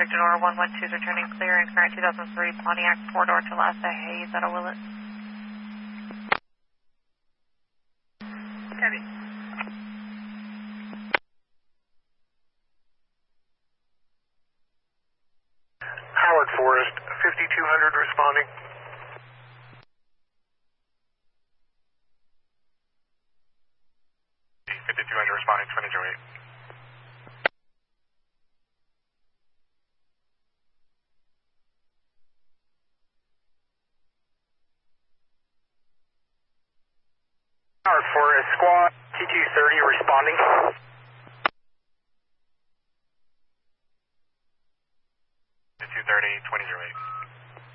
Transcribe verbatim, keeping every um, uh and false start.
Victor Nora one one two is returning clear in current two thousand three Pontiac four-door to Lhasa Hayes out of Willett. Copy. Howard Forest, fifty-two hundred responding. fifty-two hundred responding, twenty oh eight. Howard Forest, squad T two thirty responding.